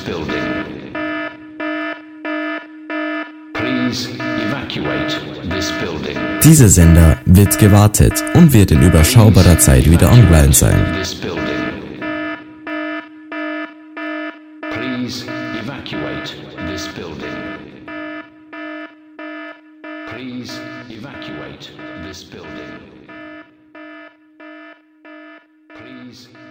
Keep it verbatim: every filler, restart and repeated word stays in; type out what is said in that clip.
building. Please evacuate this building. Dieser Sender wird gewartet und wird in überschaubarer Zeit wieder online sein. Please evacuate this building. Please evacuate this building. Please